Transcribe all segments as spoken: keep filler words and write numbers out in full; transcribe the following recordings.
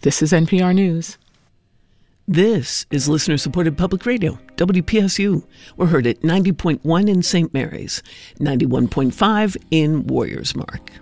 This is N P R News. This is listener-supported public radio, W P S U. We're heard at ninety point one in Saint Mary's, ninety-one point five in Warriors Mark.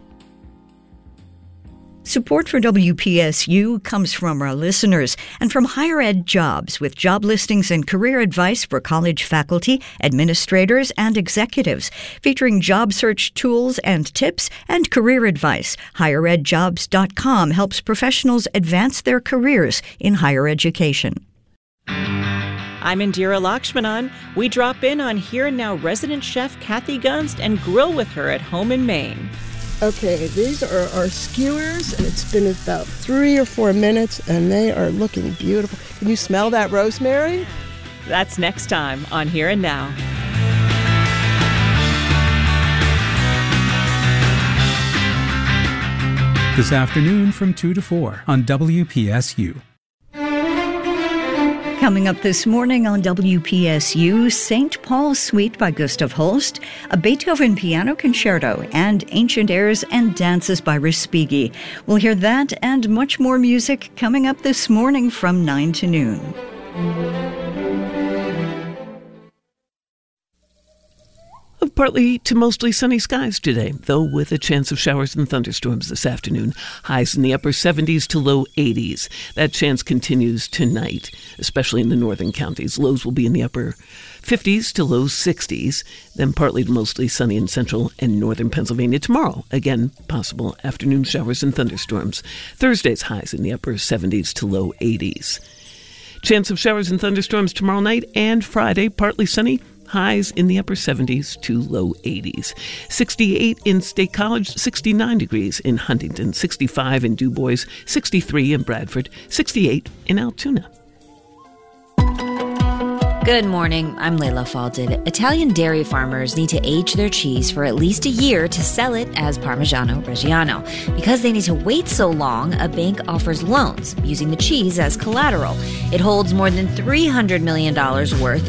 Support for W P S U comes from our listeners and from Higher Ed Jobs, with job listings and career advice for college faculty, administrators, and executives, featuring job search tools and tips and career advice. higher ed jobs dot com helps professionals advance their careers in higher education. I'm Indira Lakshmanan. We drop in on Here and Now resident chef Kathy Gunst and grill with her at home in Maine. Okay, these are our skewers, and it's been about three or four minutes, and they are looking beautiful. Can you smell that rosemary? That's next time on Here and Now. This afternoon from two to four on W P S U. Coming up this morning on W P S U, Saint Paul Suite by Gustav Holst, a Beethoven piano concerto, and Ancient Airs and Dances by Respighi. We'll hear that and much more music coming up this morning from nine to noon. Of partly to mostly sunny skies today, though with a chance of showers and thunderstorms this afternoon. Highs in the upper seventies to low eighties. That chance continues tonight, especially in the northern counties. Lows will be in the upper fifties to low sixties, then partly to mostly sunny in central and northern Pennsylvania tomorrow. Again, possible afternoon showers and thunderstorms. Thursday's highs in the upper seventies to low eighties. Chance of showers and thunderstorms tomorrow night and Friday, partly sunny. Highs in the upper seventies to low eighties. sixty-eight in State College, sixty-nine degrees in Huntington, sixty-five in Du Bois, sixty-three in Bradford, sixty-eight in Altoona. Good morning, I'm Layla Falded. Italian dairy farmers need to age their cheese for at least a year to sell it as Parmigiano Reggiano. Because they need to wait so long, a bank offers loans using the cheese as collateral. It holds more than three hundred million dollars worth